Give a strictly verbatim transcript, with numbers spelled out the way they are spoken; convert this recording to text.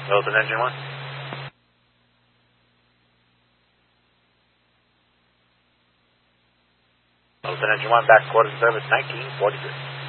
Milton Engine one. Milton Engine one, back quarter service nineteen forty-three.